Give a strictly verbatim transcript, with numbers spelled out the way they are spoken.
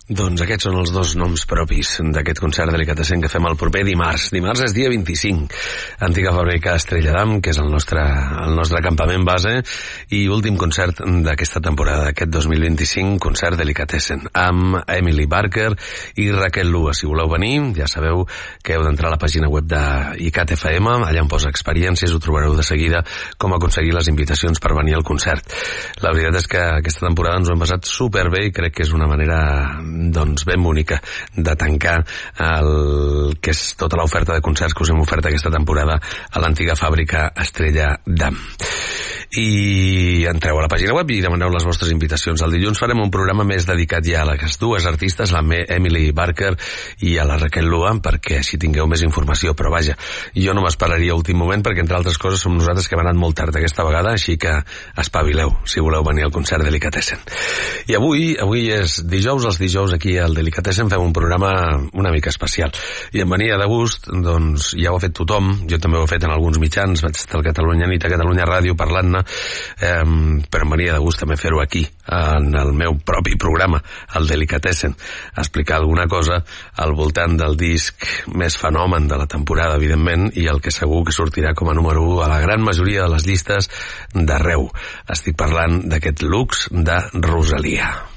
Doncs aquests són els dos noms propis d'aquest concert Delicatessen que fem el proper dimarts. Dimarts és dia vint-i-cinc. Antiga Fàbrica Estrella d'Am, que és el nostre, el nostre campament base, i últim concert d'aquesta temporada, d'aquest dos mil vint-i-cinc, concert Delicatessen, amb Emily Barker i Raquel Lua. Si voleu venir, ja sabeu que heu d'entrar a la pàgina web de I C A T F M, allà on posa experiències, ho trobareu de seguida com aconseguir les invitacions per venir al concert. La veritat és que aquesta temporada ens ho hem passat superbé i crec que és una manera doncs ben bonica de tancar el que és tota l'oferta de concerts que us hem ofert aquesta temporada a l'antiga Fàbrica Estrella d'Am. I entreu a la pàgina web i demaneu les vostres invitacions. El dilluns farem un programa més dedicat ja a les dues artistes, la Emily Barker i a la Raquel Lua, perquè així tingueu més informació. Però vaja, jo no m'esperaria a últim moment, perquè entre altres coses som nosaltres que hem anat molt tard aquesta vegada, així que espavileu si voleu venir al concert Delicatessen. I avui, avui és dijous, els dijous aquí al Delicatessen fem un programa una mica especial. I em venia de gust, doncs ja ho ha fet tothom, jo també ho he fet en alguns mitjans, vaig estar al Catalunya Nit, a Catalunya Ràdio parlant-ne, eh, però em venia de gust també fer-ho aquí, en el meu propi programa, el Delicatessen, explicar alguna cosa al voltant del disc més fenomen de la temporada, evidentment, i el que segur que sortirà com a número u a la gran majoria de les llistes d'arreu. Estic parlant d'aquest Lux de Rosalia.